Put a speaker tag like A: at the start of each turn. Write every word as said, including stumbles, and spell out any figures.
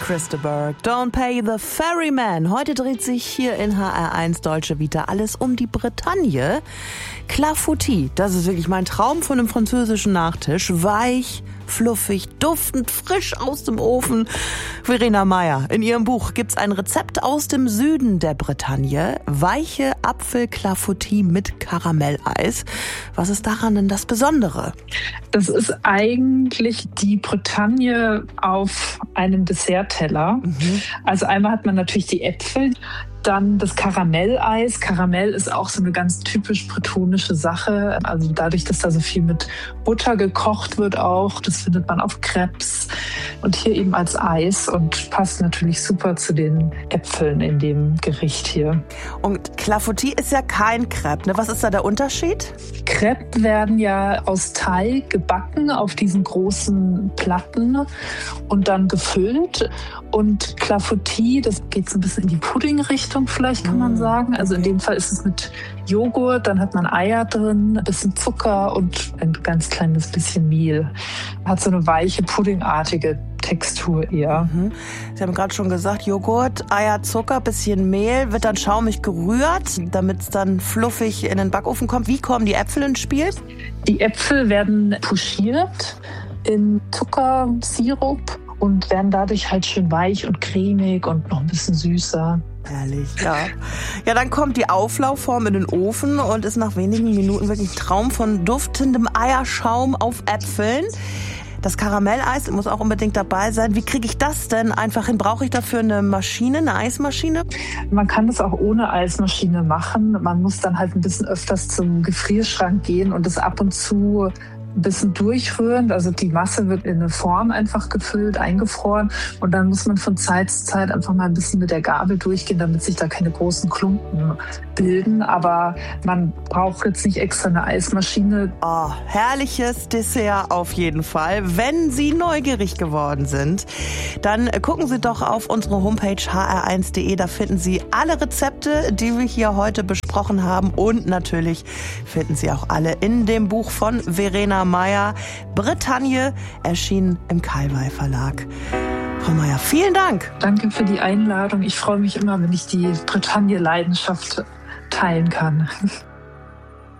A: Krista Berg, Don't Pay the Ferryman. Heute dreht sich hier in H R eins Deutsche Vita alles um die Bretagne. Clafoutis, das ist wirklich mein Traum von einem französischen Nachtisch. Weich, fluffig, duftend, frisch aus dem Ofen. Verena Meier, in ihrem Buch gibt's ein Rezept aus dem Süden der Bretagne. Weiche Apfel-Clafoutis mit Karamelleis. Was ist daran denn das Besondere?
B: Das ist eigentlich die Bretagne auf einem Dessertteller. Mhm. Also einmal hat man natürlich die Äpfel, dann das Karamelleis. Karamell ist auch so eine ganz typisch bretonische Sache. Also dadurch, dass da so viel mit Butter gekocht wird auch. Das findet man auf Crêpes und hier eben als Eis und passt natürlich super zu den Äpfeln in dem Gericht hier.
A: Und Clafoutis ist ja kein Crepe, ne? Was ist da der Unterschied?
B: Crepe werden ja aus Teig gebacken auf diesen großen Platten und dann gefüllt. Und Clafoutis, das geht so ein bisschen in die Pudding-Richtung vielleicht, kann man sagen. Also in dem Fall ist es mit Joghurt, dann hat man Eier drin, ein bisschen Zucker und ein ganz kleines bisschen Mehl. Hat so eine weiche, puddingartige Textur eher.
A: Mhm. Sie haben gerade schon gesagt, Joghurt, Eier, Zucker, bisschen Mehl, wird dann schaumig gerührt, damit es dann fluffig in den Backofen kommt. Wie kommen die Äpfel ins Spiel?
B: Die Äpfel werden pochiert in Zuckersirup und werden dadurch halt schön weich und cremig und noch ein bisschen süßer.
A: Herrlich, ja. Ja, dann kommt die Auflaufform in den Ofen und ist nach wenigen Minuten wirklich ein Traum von duftendem Eierschaum auf Äpfeln. Das Karamelleis muss auch unbedingt dabei sein. Wie kriege ich das denn einfach hin? Brauche ich dafür eine Maschine, eine Eismaschine?
B: Man kann das auch ohne Eismaschine machen. Man muss dann halt ein bisschen öfters zum Gefrierschrank gehen und das ab und zu ein bisschen durchrühren. Also die Masse wird in eine Form einfach gefüllt, eingefroren und dann muss man von Zeit zu Zeit einfach mal ein bisschen mit der Gabel durchgehen, damit sich da keine großen Klumpen bilden. Aber man braucht jetzt nicht extra eine Eismaschine.
A: Oh, herrliches Dessert auf jeden Fall. Wenn Sie neugierig geworden sind, dann gucken Sie doch auf unsere Homepage h r eins punkt d e. Da finden Sie alle Rezepte, die wir hier heute besprochen haben und natürlich finden Sie auch alle in dem Buch von Verena Meier, Bretagne, erschienen im Kalwey Verlag. Frau Meier, vielen Dank.
B: Danke für die Einladung. Ich freue mich immer, wenn ich die Bretagne-Leidenschaft teilen kann.